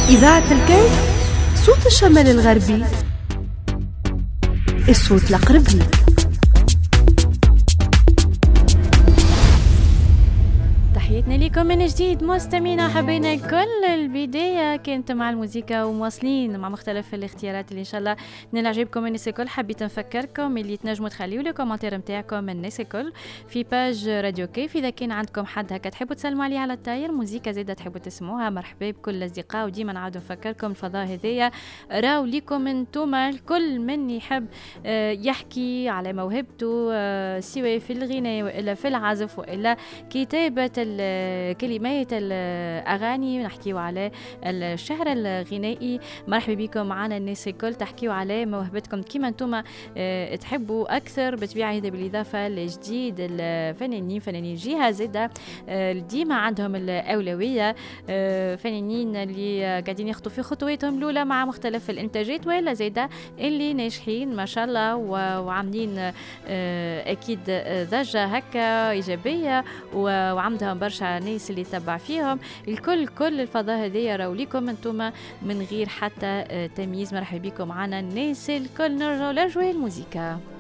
إذاعة الكي، صوت الشمال الغربي، الصوت الأقرب لي. تحياتنا لكم من جديد مستمعينا حبينا الكل. البداية كانت مع الموسيقى ومواصلين مع مختلف الاختيارات اللي إن شاء الله نعجبكم الناس الكل. حبيت نفكركم اللي تنجموا تخليوا لي كومنتير نتاعكم الناس الكل في باج راديو كيف. إذا كان عندكم حد هكا تحبوا تسلموا عليه على الطاير، موسيقى زاده تحبوا تسمعوها، مرحبا بكل الأصدقاء. وديما نعاود نفكركم الفضاء هذايا راو ليكم انتوما الكل. من يحب يحكي على موهبته سواء في الغناء وإلا في العزف وإلا كتابة كلمات الأغاني، نحكيو على الشعر الغنائي، مرحبا بكم معنا الناس الكل. تحكيو على موهبتكم كيما انتم تحبوا أكثر بالطبيعة. هذا بالإضافة لجديد فنانين جهة زادة ديما عندهم الأولوية، فنانين اللي قاعدين يخطوا في خطواتهم الأولى مع مختلف الإنتاجات ولا زادة اللي ناجحين ما شاء الله وعاملين أكيد ضجة هكا إيجابية وعندهم برشا ناس اللي تتبع فيهم. كل الفضاء هذه راهو ليكم انتم من غير حتى تمييز. مرحبا بكم معنا الناس الكل. نرجعوا لأجواء الموسيقى.